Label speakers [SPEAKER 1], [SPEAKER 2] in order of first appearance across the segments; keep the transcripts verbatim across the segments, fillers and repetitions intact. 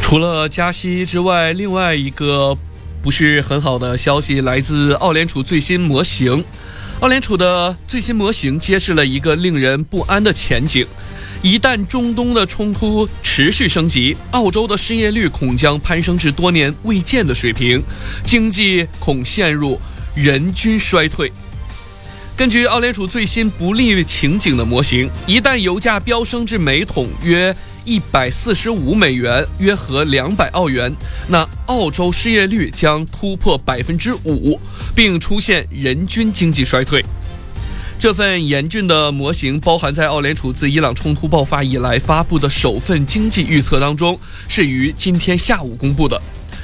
[SPEAKER 1] 除了加息之外，另外一个不是很好的消息来自澳联储最新模型。澳联储的最新模型揭示了一个令人不安的前景。一旦中东的冲突持续升级，澳洲的失业率恐将攀升至多年未见的水平，经济恐陷入人均衰退。根据澳联储最新不利情景的模型，一旦油价飙升至每桶约一百四十五美元，约合两百澳元，那澳洲失业率将突破百分之五，并出现人均经济衰退。这份严峻的模型包含在澳联储自伊朗冲突爆发以来发布的首份经济预测当中，是于今天下午公布的。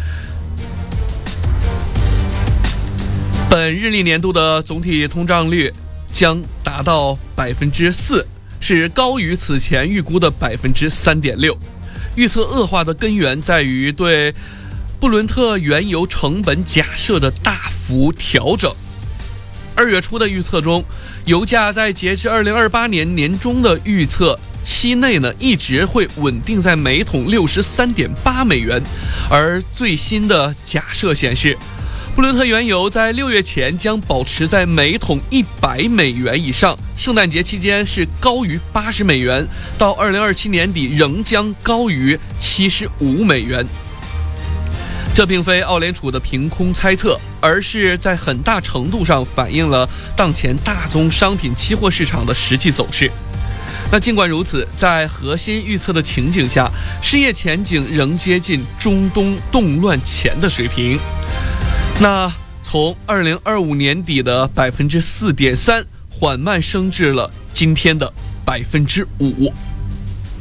[SPEAKER 1] 本日历年度的总体通胀率将达到百分之四，是高于此前预估的百分之三点六。预测恶化的根源在于对布伦特原油成本假设的大幅调整。二月初的预测中，油价在截至二零二八年年中的预测期内呢，一直会稳定在每桶六十三点八美元，而最新的假设显示，布伦特原油在六月前将保持在每桶一百美元以上，圣诞节期间是高于八十美元，到二零二七年底仍将高于七十五美元。这并非澳联储的凭空猜测，而是在很大程度上反映了当前大宗商品期货市场的实际走势。那尽管如此，在核心预测的情景下，失业前景仍接近中东动乱前的水平。那从二零二五年底的百分之四点三缓慢升至了今天的百分之五。